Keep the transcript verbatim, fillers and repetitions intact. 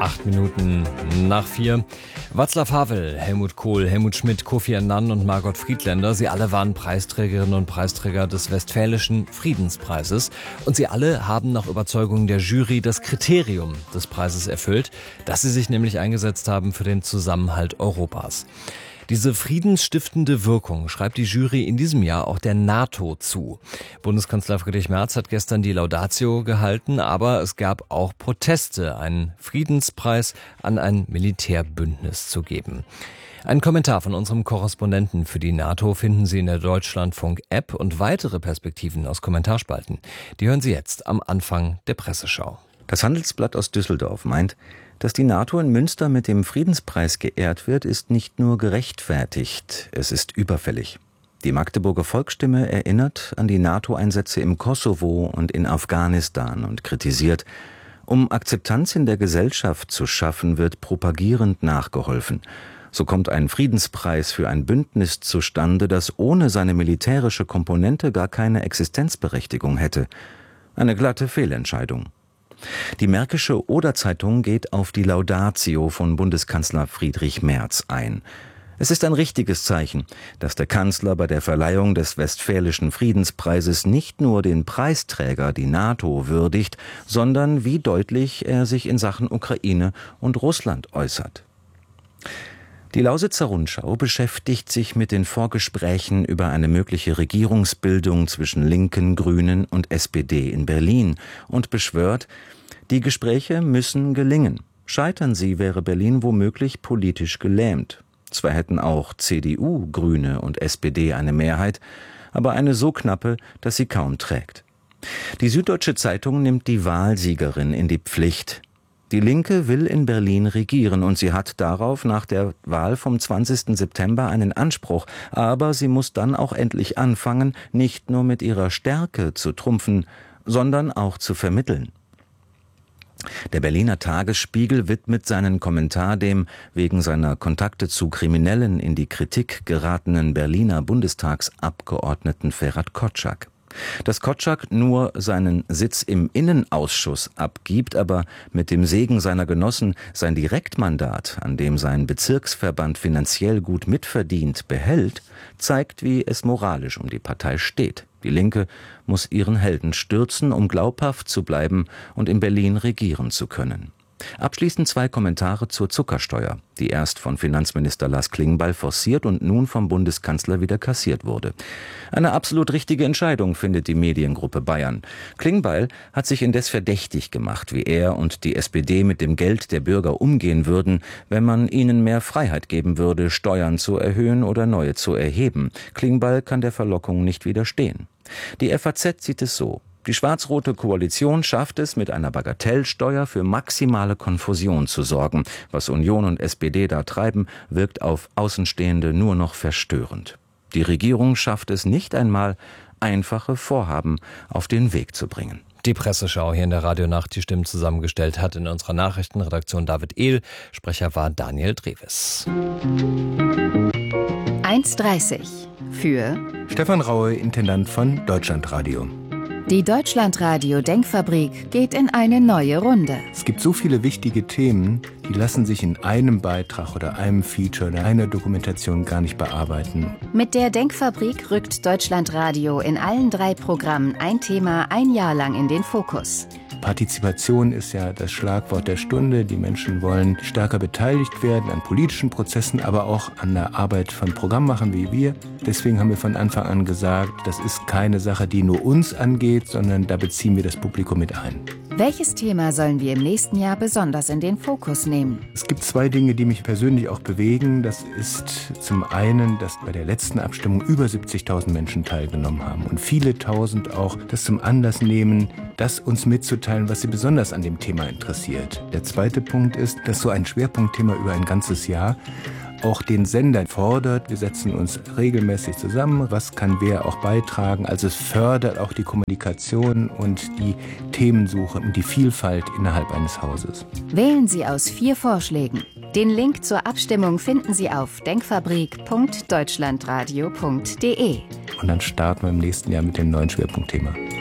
Acht Minuten nach vier. Václav Havel, Helmut Kohl, Helmut Schmidt, Kofi Annan und Margot Friedländer, sie alle waren Preisträgerinnen und Preisträger des Westfälischen Friedenspreises. Und sie alle haben nach Überzeugung der Jury das Kriterium des Preises erfüllt, dass sie sich nämlich eingesetzt haben für den Zusammenhalt Europas. Diese friedensstiftende Wirkung schreibt die Jury in diesem Jahr auch der NATO zu. Bundeskanzler Friedrich Merz hat gestern die Laudatio gehalten, aber es gab auch Proteste, einen Friedenspreis an ein Militärbündnis zu geben. Einen Kommentar von unserem Korrespondenten für die NATO finden Sie in der Deutschlandfunk-App und weitere Perspektiven aus Kommentarspalten. Die hören Sie jetzt am Anfang der Presseschau. Das Handelsblatt aus Düsseldorf meint, dass die NATO in Münster mit dem Friedenspreis geehrt wird, ist nicht nur gerechtfertigt, es ist überfällig. Die Magdeburger Volksstimme erinnert an die NATO-Einsätze im Kosovo und in Afghanistan und kritisiert, um Akzeptanz in der Gesellschaft zu schaffen, wird propagierend nachgeholfen. So kommt ein Friedenspreis für ein Bündnis zustande, das ohne seine militärische Komponente gar keine Existenzberechtigung hätte. Eine glatte Fehlentscheidung. Die Märkische Oder-Zeitung geht auf die Laudatio von Bundeskanzler Friedrich Merz ein. Es ist ein richtiges Zeichen, dass der Kanzler bei der Verleihung des Westfälischen Friedenspreises nicht nur den Preisträger, die NATO, würdigt, sondern wie deutlich er sich in Sachen Ukraine und Russland äußert. Die Lausitzer Rundschau beschäftigt sich mit den Vorgesprächen über eine mögliche Regierungsbildung zwischen Linken, Grünen und S P D in Berlin und beschwört, die Gespräche müssen gelingen. Scheitern sie, wäre Berlin womöglich politisch gelähmt. Zwar hätten auch C D U, Grüne und S P D eine Mehrheit, aber eine so knappe, dass sie kaum trägt. Die Süddeutsche Zeitung nimmt die Wahlsiegerin in die Pflicht. Die Linke will in Berlin regieren und sie hat darauf nach der Wahl vom zwanzigsten September einen Anspruch. Aber sie muss dann auch endlich anfangen, nicht nur mit ihrer Stärke zu trumpfen, sondern auch zu vermitteln. Der Berliner Tagesspiegel widmet seinen Kommentar dem wegen seiner Kontakte zu Kriminellen in die Kritik geratenen Berliner Bundestagsabgeordneten Ferhat Kotschak. Dass Kotschak nur seinen Sitz im Innenausschuss abgibt, aber mit dem Segen seiner Genossen sein Direktmandat, an dem sein Bezirksverband finanziell gut mitverdient, behält, zeigt, wie es moralisch um die Partei steht. Die Linke muss ihren Helden stürzen, um glaubhaft zu bleiben und in Berlin regieren zu können. Abschließend zwei Kommentare zur Zuckersteuer, die erst von Finanzminister Lars Klingbeil forciert und nun vom Bundeskanzler wieder kassiert wurde. Eine absolut richtige Entscheidung, findet die Mediengruppe Bayern. Klingbeil hat sich indes verdächtig gemacht, wie er und die S P D mit dem Geld der Bürger umgehen würden, wenn man ihnen mehr Freiheit geben würde, Steuern zu erhöhen oder neue zu erheben. Klingbeil kann der Verlockung nicht widerstehen. Die F A Z sieht es so. Die schwarz-rote Koalition schafft es, mit einer Bagatellsteuer für maximale Konfusion zu sorgen. Was Union und S P D da treiben, wirkt auf Außenstehende nur noch verstörend. Die Regierung schafft es nicht einmal, einfache Vorhaben auf den Weg zu bringen. Die Presseschau hier in der Radionacht, die Stimmen zusammengestellt hat in unserer Nachrichtenredaktion David Ehl. Sprecher war Daniel Drewes. eins dreißig für Stefan Raue, Intendant von Deutschlandradio. Die Deutschlandradio-Denkfabrik geht in eine neue Runde. Es gibt so viele wichtige Themen, die lassen sich in einem Beitrag oder einem Feature oder einer Dokumentation gar nicht bearbeiten. Mit der Denkfabrik rückt Deutschlandradio in allen drei Programmen ein Thema ein Jahr lang in den Fokus. Partizipation ist ja das Schlagwort der Stunde. Die Menschen wollen stärker beteiligt werden an politischen Prozessen, aber auch an der Arbeit von Programmmachern wie wir. Deswegen haben wir von Anfang an gesagt, das ist keine Sache, die nur uns angeht, sondern da beziehen wir das Publikum mit ein. Welches Thema sollen wir im nächsten Jahr besonders in den Fokus nehmen? Es gibt zwei Dinge, die mich persönlich auch bewegen. Das ist zum einen, dass bei der letzten Abstimmung über siebzigtausend Menschen teilgenommen haben und viele Tausend auch das zum Anlass nehmen, das uns mitzuteilen, was sie besonders an dem Thema interessiert. Der zweite Punkt ist, dass so ein Schwerpunktthema über ein ganzes Jahr auch den Sender fordert. Wir setzen uns regelmäßig zusammen. Was kann wer auch beitragen? Also es fördert auch die Kommunikation und die Themensuche und die Vielfalt innerhalb eines Hauses. Wählen Sie aus vier Vorschlägen. Den Link zur Abstimmung finden Sie auf denkfabrik punkt deutschlandradio punkt de. Und dann starten wir im nächsten Jahr mit dem neuen Schwerpunktthema.